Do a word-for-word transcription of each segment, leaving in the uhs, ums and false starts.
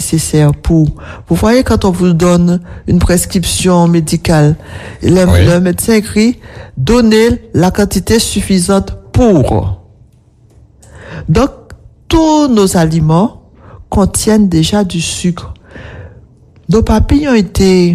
nécessaire pour... Vous voyez, quand on vous donne une prescription médicale, le, oui. le médecin écrit « Donnez la quantité suffisante pour ». Donc, tous nos aliments contiennent déjà du sucre. Nos papilles ont été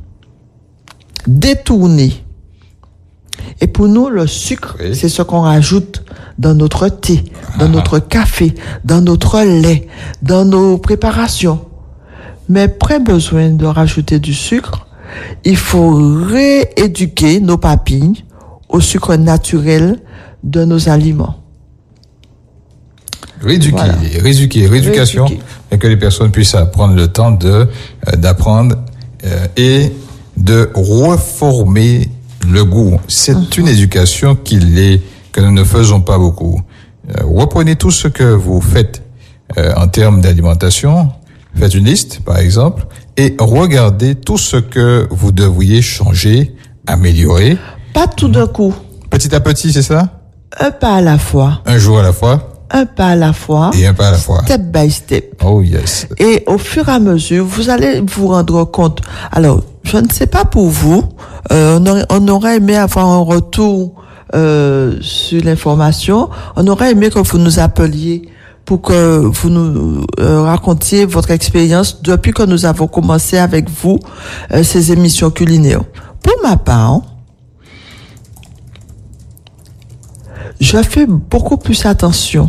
détournés. Et pour nous, le sucre, oui. c'est ce qu'on rajoute dans notre thé, dans ah. notre café, dans notre lait, dans nos préparations. Mais pas besoin de rajouter du sucre. Il faut rééduquer nos papilles au sucre naturel de nos aliments. Rééduquer, voilà. rééduquer, rééducation, rééduquer. Et que les personnes puissent prendre le temps de euh, d'apprendre euh, et de reformer le goût. C'est mmh. une éducation qu'il est, que nous ne faisons pas beaucoup. Euh, reprenez tout ce que vous faites euh, en termes d'alimentation, faites une liste, par exemple, et regardez tout ce que vous devriez changer, améliorer. Pas tout d'un coup. Petit à petit, c'est ça? Un pas à la fois. Un jour à la fois. Un pas à la fois. Et un pas à la fois. Step by step. Oh yes. Et au fur et à mesure, vous allez vous rendre compte. Alors, je ne sais pas pour vous, euh, on, aurait, on aurait aimé avoir un retour euh, sur l'information. On aurait aimé que vous nous appeliez pour que vous nous euh, racontiez votre expérience depuis que nous avons commencé avec vous euh, ces émissions culinaires. Pour ma part, je fais beaucoup plus attention.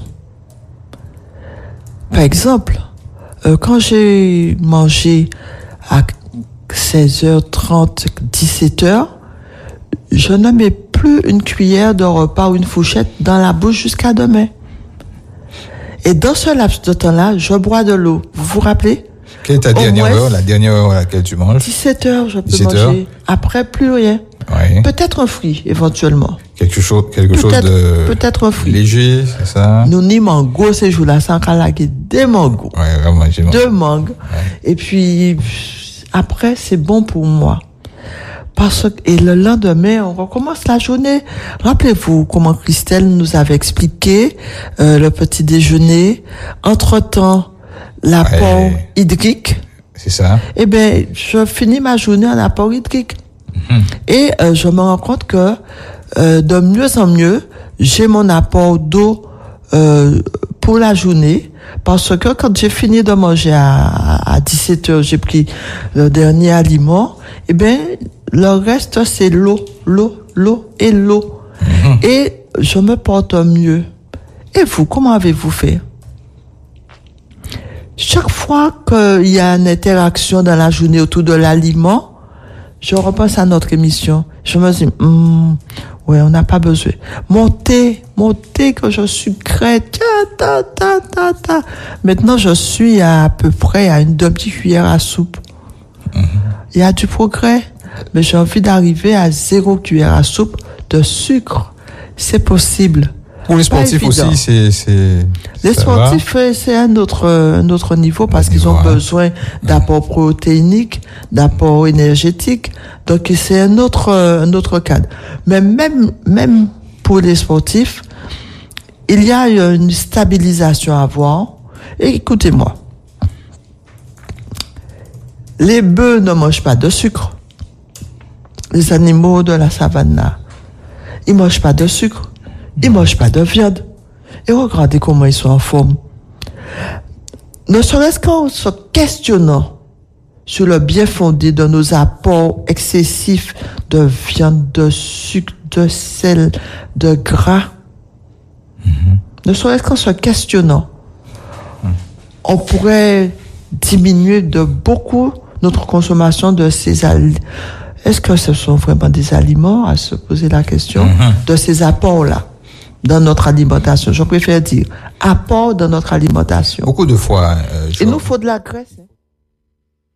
Par exemple, euh, quand j'ai mangé à seize heures trente, dix-sept heures, je ne mets plus une cuillère de repas ou une fourchette dans la bouche jusqu'à demain. Et dans ce laps de temps-là, je bois de l'eau. Vous vous rappelez? Quelle est ta dernière heure, la dernière heure à laquelle tu manges? dix-sept heures, je peux manger. Heures. Après, plus rien. Oui. Peut-être un fruit, éventuellement. Quelque chose, quelque peut-être, chose de peut-être un fruit. léger, c'est ça? Nous ni mango ces jours-là, sans calaguer des mangos. Ouais, vraiment, j'ai mangé. Deux mangues. Ouais. Et puis, après, c'est bon pour moi. Parce que, et le lendemain, on recommence la journée. Rappelez-vous comment Christelle nous avait expliqué, euh, le petit déjeuner. Entre-temps, l'apport ouais. hydrique. C'est ça. Eh ben, je finis ma journée en apport hydrique. Mmh. Et euh, je me rends compte que euh, de mieux en mieux, j'ai mon apport d'eau euh, pour la journée, parce que quand j'ai fini de manger à, à dix-sept heures, j'ai pris le dernier aliment, et ben le reste c'est l'eau, l'eau, l'eau et l'eau. Mmh. Et je me porte mieux. Et vous, comment avez-vous fait? Chaque fois qu'il y a une interaction dans la journée autour de l'aliment, je repense à notre émission. Je me dis, hum, ouais, on n'a pas besoin. Mon thé, mon thé que je sucrais, ta, ta, ta, ta, ta. Maintenant, je suis à, à peu près à une demi-cuillère à soupe. Mm-hmm. Il y a du progrès, mais j'ai envie d'arriver à zéro cuillère à soupe de sucre. C'est possible. Pour les sportifs aussi, c'est, c'est, les sportifs, va. c'est un autre, un autre niveau parce qu'ils ont besoin d'apports protéiniques, d'apports énergétiques. Donc, c'est un autre, un autre cadre. Mais même, même pour les sportifs, il y a une stabilisation à avoir. Et écoutez-moi. Les bœufs ne mangent pas de sucre. Les animaux de la savane, là, ils mangent pas de sucre. Ils mangent pas de viande. Et regardez comment ils sont en forme. Ne serait-ce qu'en se questionnant sur le bien fondé de nos apports excessifs de viande, de sucre, de sel, de gras. Mm-hmm. Ne serait-ce qu'en se questionnant, mm. on pourrait diminuer de beaucoup notre consommation de ces aliments. Est-ce que ce sont vraiment des aliments, à se poser la question, mm-hmm. de ces apports-là dans notre alimentation? Je préfère dire apport dans notre alimentation. Beaucoup de fois. Euh, Il nous faut de la graisse. Hein.